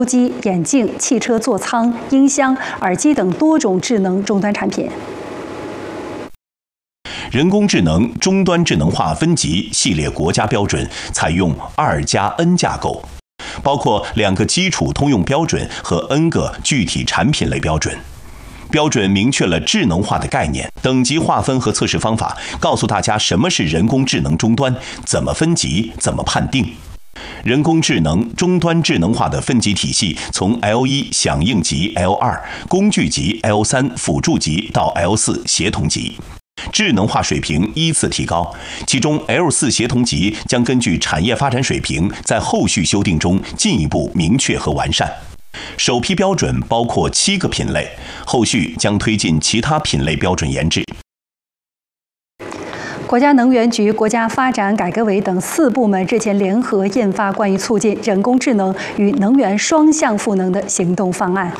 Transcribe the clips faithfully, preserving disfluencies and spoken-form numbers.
机、眼镜、汽车座舱、音箱、耳机等多种智能终端产品。 人工智能终端智能化分级系列国家标准采用二加 N 架构，包括两个基础通用标准和 N 个具体产品类标准。标准明确了智能化的概念、等级划分和测试方法，告诉大家什么是人工智能终端，怎么分级，怎么判定。人工智能终端智能化的分级体系从 L 一 响应级 L 二、工具级 L 三、辅助级到 L 四 协同级，智能化水平依次提高。其中 L 四 协同级将根据产业发展水平，在后续修订中进一步明确和完善。首批标准包括七个品类，后续将推进其他品类标准研制。 国家能源局、国家发展改革委等四部门日前联合印发关于促进人工智能与能源双向赋能的行动方案。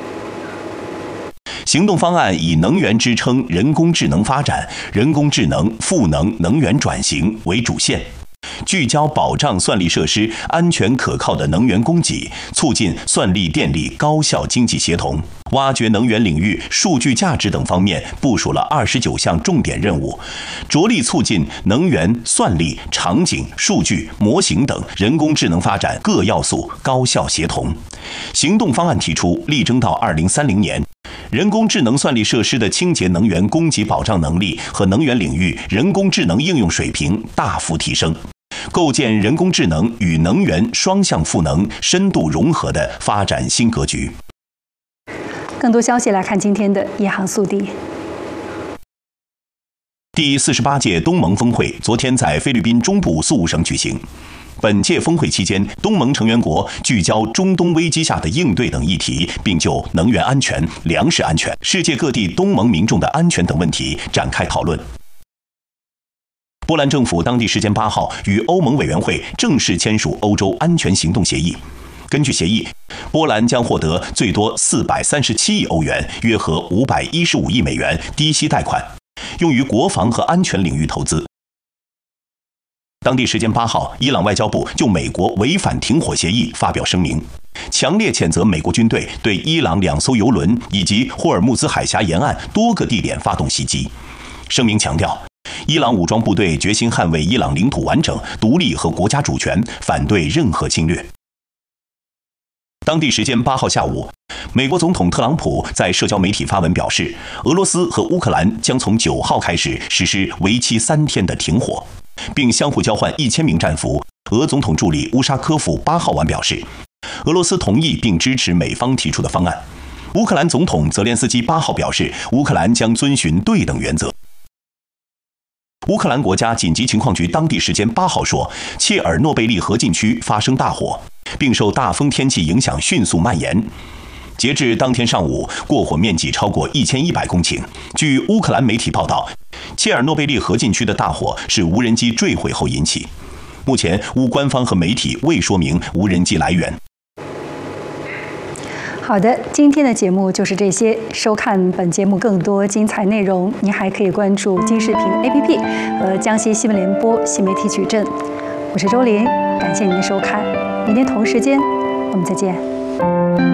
行动方案以能源支撑人工智能发展、人工智能赋能能源转型为主线，聚焦保障算力设施安全可靠的能源供给，促进算力电力高效经济协同，挖掘能源领域数据价值等方面部署了二十九项重点任务，着力促进能源、算力、场景、数据、模型等人工智能发展各要素高效协同。行动方案提出，力争到二零三零年，人工智能算力设施的清洁能源供给保障能力和能源领域人工智能应用水平大幅提升，构建人工智能与能源双向赋能、深度融合的发展新格局。 更多消息来看今天的一行速递。 第四十八届东盟峰会昨天在菲律宾中部宿务省举行。本届峰会期间，东盟成员国聚焦中东危机下的应对等议题，并就能源安全、粮食安全、世界各地东盟民众的安全等问题展开讨论。波兰政府当地时间八号与欧盟委员会正式签署欧洲安全行动协议。根据协议，波兰将获得最多四百三十七亿欧元，约合五百一十五亿美元低息贷款，用于国防和安全领域投资。当地时间八号，伊朗外交部就美国违反停火协议发表声明，强烈谴责美国军队对伊朗两艘油轮以及霍尔木兹海峡沿岸多个地点发动袭击。声明强调，伊朗武装部队决心捍卫伊朗领土完整、独立和国家主权，反对任何侵略。当地时间八号下午，美国总统特朗普在社交媒体发文表示，俄罗斯和乌克兰将从九号开始实施为期三天的停火，并相互交换一千名战俘。俄总统助理乌沙科夫八号晚表示，俄罗斯同意并支持美方提出的方案。乌克兰总统泽连斯基八号表示，乌克兰将遵循对等原则。乌克兰国家紧急情况局当地时间八号说，切尔诺贝利核禁区发生大火，并受大风天气影响迅速蔓延。截至当天上午，过火面积超过一千一百公顷。据乌克兰媒体报道，切尔诺贝利核禁区的大火是无人机坠毁后引起。目前，乌官方和媒体未说明无人机来源。 好的，今天的节目就是这些。收看本节目更多精彩内容，您还可以关注金视频 A P P 和江西新闻联播新媒体矩阵。我是周林，感谢您的收看，明天同时间我们再见。